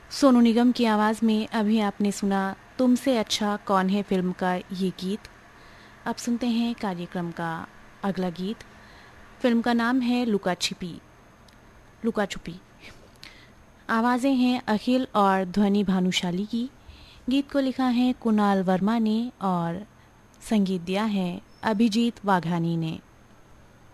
सोनू निगम की आवाज़ में अभी आपने सुना तुमसे अच्छा कौन है फिल्म का ये गीत। अब सुनते हैं कार्यक्रम का अगला गीत। फिल्म का नाम है लुका छिपी, लुका छुपी। आवाज़ें हैं अखिल और ध्वनि भानुशाली की। गीत को लिखा है कुणाल वर्मा ने और संगीत दिया है अभिजीत वाघानी ने।